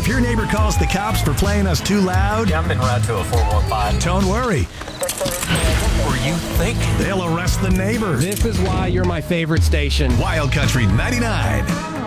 If your neighbor calls the cops for playing us too loud, Yeah, I'm en route to a 415. don't worry. Were you thinking? They'll arrest the neighbor. This is why you're my favorite station. Wild Country 99.